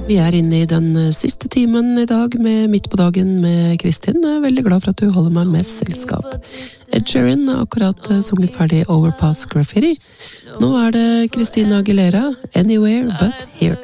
Vi inne I den siste timen I dag med Midt på dagen med Kristin. Jeg veldig glad for at du holder meg med selskap. Ed Sheeran har akkurat sunget ferdig Overpass Graffiti. Nå det Christina Aguilera, Anywhere But Here.